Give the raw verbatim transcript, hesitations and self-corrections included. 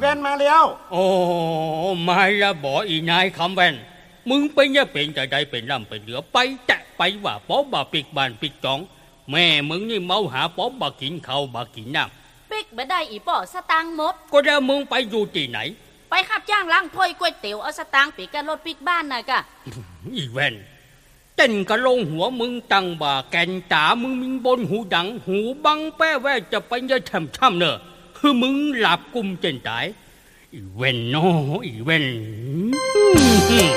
แว่นมาแล้วโอ้มาละบ่อีนายคำแว่นมึงเป็นเนี่ยเป็นจะได้เป็นร่ำเป็นเหลือไปแตะไปว่าป๊อบบ่ปิกบานปิกจองแม่มึงนี่เมาหาป๊อบบ่กินข้าวบ่กินน้ำปิกบ่ได้อีป่อสตางค์หมดก็แล้วมึงไปอยู่ที่ไหนไปขับจ้างล้างถ้วยก๋วยเตี๋ยวเอาสตางค์ปีกกันรถปิกบ้านน่ะกะอีแว่นเต้นกะลงหัวมึงตังบ่าแกนตามึงมิงบนหูดังหูบังแป้แว่จะไปเนี่ยทำช่ำเนอะคือมึงหลับกุมเจนตายอีแว่นเนาะอีแว่น